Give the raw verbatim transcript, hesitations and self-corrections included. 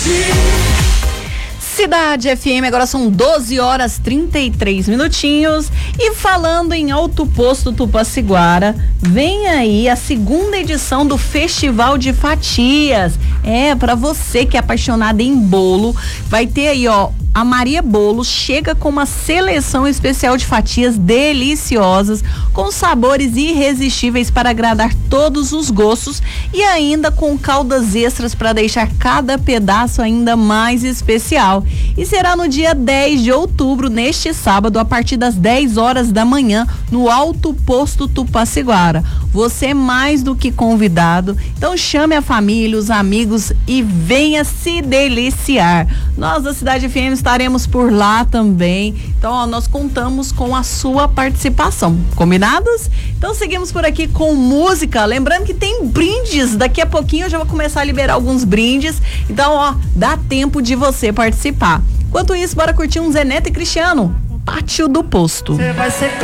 Cidade F M, agora são doze horas e trinta e três minutinhos. E falando em Alto Posto Tupaciguara, vem aí a segunda edição do Festival de Fatias. É, para você que é apaixonado em bolo, vai ter aí, ó, a Maria Bolos chega com uma seleção especial de fatias deliciosas, com sabores irresistíveis para agradar todos os gostos e ainda com caldas extras para deixar cada pedaço ainda mais especial. E será no dia dez de outubro, neste sábado, a partir das dez horas da manhã, no Alto Posto Tupaciguara. Você é mais do que convidado, então chame a família, os amigos e venha se deliciar. Nós da Cidade F M estaremos por lá também, então ó, nós contamos com a sua participação, combinados? Então seguimos por aqui com música, lembrando que tem brindes, daqui a pouquinho eu já vou começar a liberar alguns brindes, então ó, dá tempo de você participar. Enquanto isso, bora curtir um Zé Neto e Cristiano, Pátio do Posto. Você vai ser